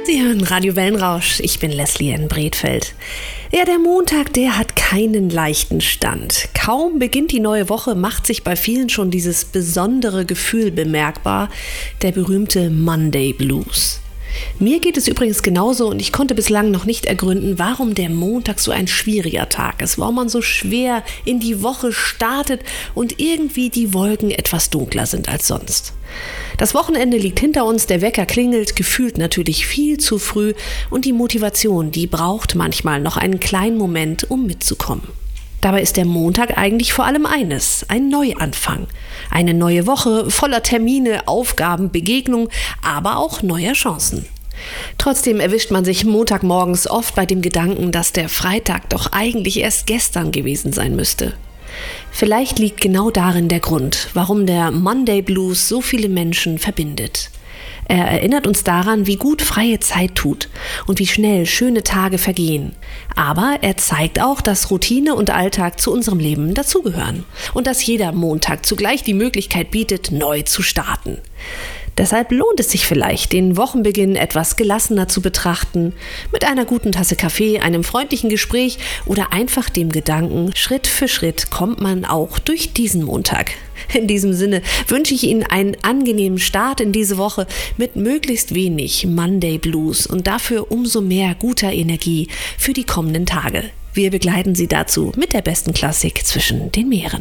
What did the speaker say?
Sie hören Radio Wellenrausch, ich bin Leslie N. Bredfeld. Ja, der Montag, der hat keinen leichten Stand. Kaum beginnt die neue Woche, macht sich bei vielen schon dieses besondere Gefühl bemerkbar, der berühmte Monday Blues. Mir geht es übrigens genauso und ich konnte bislang noch nicht ergründen, warum der Montag so ein schwieriger Tag ist, warum man so schwer in die Woche startet und irgendwie die Wolken etwas dunkler sind als sonst. Das Wochenende liegt hinter uns, der Wecker klingelt, gefühlt natürlich viel zu früh und die Motivation, die braucht manchmal noch einen kleinen Moment, um mitzukommen. Dabei ist der Montag eigentlich vor allem eines, ein Neuanfang. Eine neue Woche voller Termine, Aufgaben, Begegnungen, aber auch neuer Chancen. Trotzdem erwischt man sich Montagmorgens oft bei dem Gedanken, dass der Freitag doch eigentlich erst gestern gewesen sein müsste. Vielleicht liegt genau darin der Grund, warum der Monday Blues so viele Menschen verbindet. Er erinnert uns daran, wie gut freie Zeit tut und wie schnell schöne Tage vergehen. Aber er zeigt auch, dass Routine und Alltag zu unserem Leben dazugehören und dass jeder Montag zugleich die Möglichkeit bietet, neu zu starten. Deshalb lohnt es sich vielleicht, den Wochenbeginn etwas gelassener zu betrachten, mit einer guten Tasse Kaffee, einem freundlichen Gespräch oder einfach dem Gedanken, Schritt für Schritt kommt man auch durch diesen Montag. In diesem Sinne wünsche ich Ihnen einen angenehmen Start in diese Woche mit möglichst wenig Monday Blues und dafür umso mehr guter Energie für die kommenden Tage. Wir begleiten Sie dazu mit der besten Klassik zwischen den Meeren.